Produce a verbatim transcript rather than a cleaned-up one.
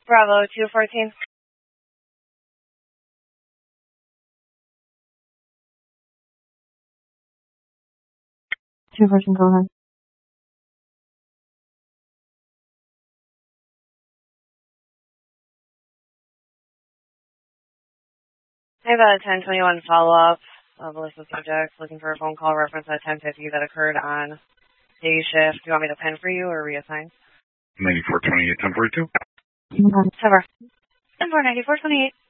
Bravo, two fourteen. two fourteen, go ahead. I have a ten twenty-one follow-up. Uh, Melissa subject looking for a phone call reference at ten fifty that occurred on day shift. Do you want me to pen for you or reassign? ninety-four twenty-eight, ten forty-two. ten four. ten four ninety-four twenty-eight.